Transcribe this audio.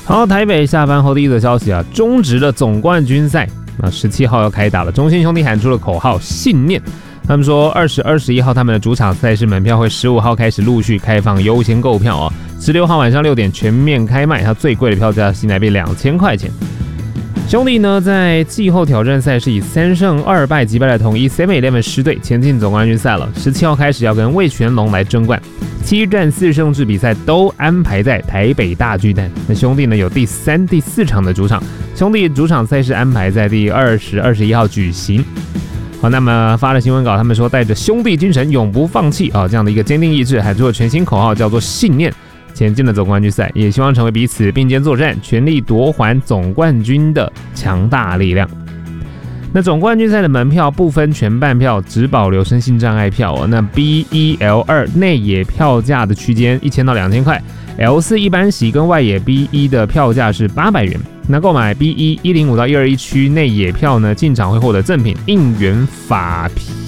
好，台北下班后第一则消息啊，中职的总冠军赛17号要开打了。中信兄弟喊出了口号信念，他们说20、21号他们的主场赛事门票会15号开始陆续开放优先购票哦，16号晚上6点全面开卖，它最贵的票价新台币2000块钱。兄弟呢，在季后挑战赛是以3胜2败击败了统一 7-11 狮队，前进总冠军赛了。17号开始要跟味全龙来争冠，7战4胜制比赛都安排在台北大巨蛋。那兄弟呢有第3、第4场的主场，兄弟主场赛事安排在第20、21号举行。好，那么发了新闻稿，他们说带着兄弟精神，永不放弃这样的一个坚定意志，喊出了全新口号，叫做信念。前进了总冠军赛，也希望成为彼此并肩作战、全力夺还总冠军的强大力量。那总冠军赛的门票不分全半票，只保留身心障碍票那 B1L2 内野票价的区间1000到2000块，L4 一般席跟外野 B1 的票价是800元。那购买 B1 105到121区内野票呢，进场会获得赠品应援法皮。